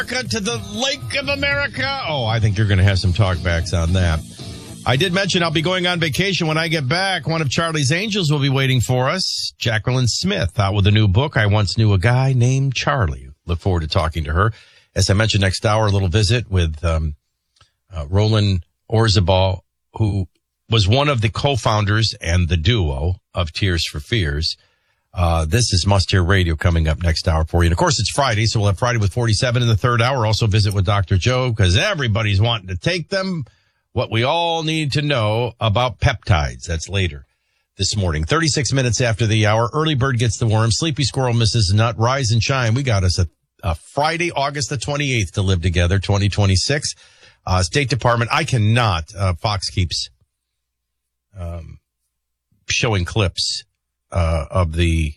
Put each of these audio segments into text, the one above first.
To the Lake of America. Oh, I think you're going to have some talkbacks on that. I did mention I'll be going on vacation when I get back. One of Charlie's Angels will be waiting for us. Jacqueline Smith out with a new book. I once knew a guy named Charlie. Look forward to talking to her. As I mentioned, next hour, a little visit with Roland Orzabal, who was one of the co-founders and the duo of Tears for Fears. This is Must Hear Radio coming up next hour for you. And of course, it's Friday, so we'll have Friday with 47 in the third hour. Also visit with Dr. Joe because everybody's wanting to take them. What we all need to know about peptides. That's later this morning. 36 minutes after the hour. Early bird gets the worm. Sleepy squirrel misses the nut. Rise and shine. We got us a Friday, August the 28th to live together, 2026. State Department. I cannot. Fox keeps showing clips of the,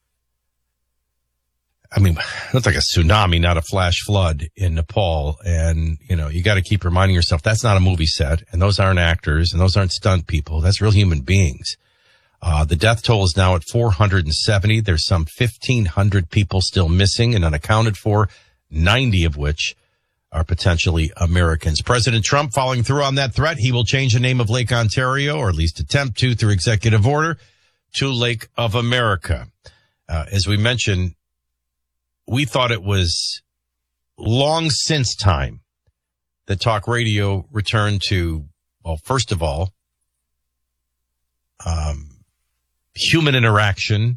I mean, it looked like a tsunami, not a flash flood in Nepal. And, you know, you got to keep reminding yourself that's not a movie set and those aren't actors and those aren't stunt people. That's real human beings. The death toll is now at 470. There's some 1,500 people still missing and unaccounted for, 90 of which are potentially Americans. President Trump following through on that threat. He will change the name of Lake Ontario, or at least attempt to through executive order, to Lake of America. As we mentioned, we thought it was long since time that talk radio returned to, well, first of all, human interaction,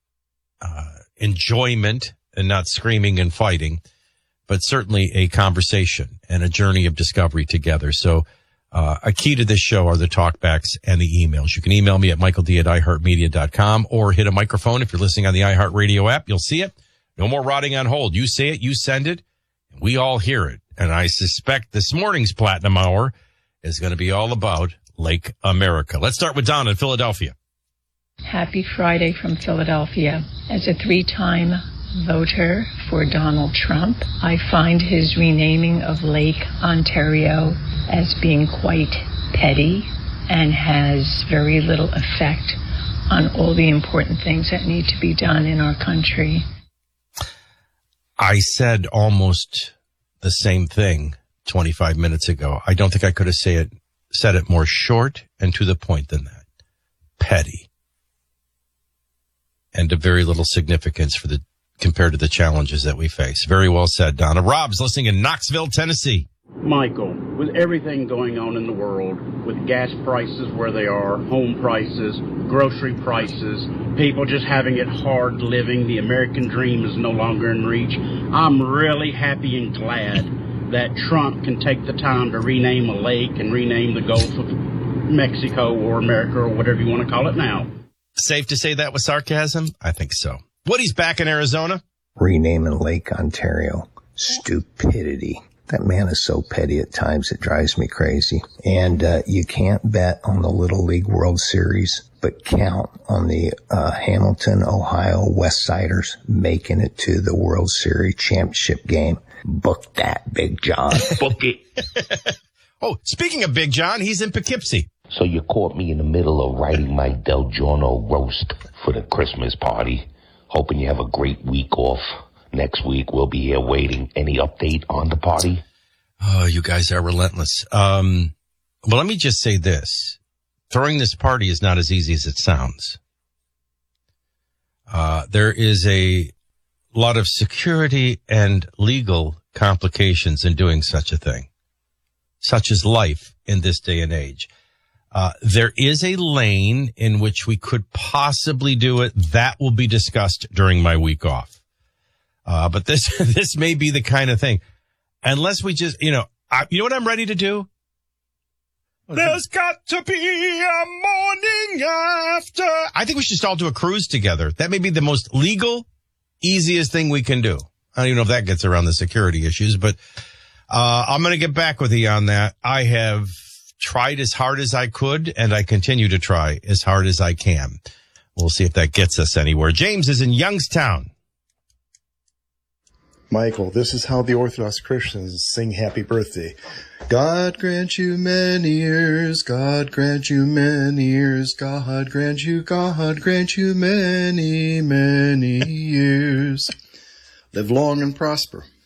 enjoyment, and not screaming and fighting, but certainly a conversation and a journey of discovery together. So a key to this show are the talkbacks and the emails. You can email me at michaeld@iheartmedia.com or hit a microphone. If you're listening on the iHeartRadio app, you'll see it. No more rotting on hold. You say it, you send it, and we all hear it. And I suspect this morning's Platinum Hour is going to be all about Lake America. Let's start with Donna in Philadelphia. Happy Friday from Philadelphia. As a 3-time voter for Donald Trump, I find his renaming of Lake Ontario as being quite petty and has very little effect on all the important things that need to be done in our country. I said almost the same thing 25 minutes ago. I don't think I could have said it more short and to the point than that. Petty. And of very little significance compared to the challenges that we face. Very well said, Donna. Rob's listening in Knoxville, Tennessee. Michael, with everything going on in the world, with gas prices where they are, home prices, grocery prices, people just having it hard living, the American dream is no longer in reach, I'm really happy and glad that Trump can take the time to rename a lake and rename the Gulf of Mexico or America or whatever you want to call it now. Safe to say that with sarcasm? I think so. Woody's back in Arizona. Renaming Lake Ontario. Stupidity. That man is so petty at times, it drives me crazy. And you can't bet on the Little League World Series, but count on the Hamilton, Ohio West Siders making it to the World Series championship game. Book that, Big John. Book it. Oh, speaking of Big John, he's in Poughkeepsie. So you caught me in the middle of writing my Del Giorno roast for the Christmas party. Hoping you have a great week off. Next week, we'll be here waiting. Any update on the party? Oh, you guys are relentless. Well, let me just say this. Throwing this party is not as easy as it sounds. There is a lot of security and legal complications in doing such a thing. Such is life in this day and age. There is a lane in which we could possibly do it. That will be discussed during my week off. But this may be the kind of thing. Unless we just, you know what I'm ready to do? There's got to be a morning after. I think we should just all do a cruise together. That may be the most legal, easiest thing we can do. I don't even know if that gets around the security issues, but I'm going to get back with you on that. I have tried as hard as I could, and I continue to try as hard as I can. We'll see if that gets us anywhere. James is in Youngstown. Michael, this is how the Orthodox Christians sing happy birthday. God grant you many years, God grant you many years, God grant you many, many years. Live long and prosper.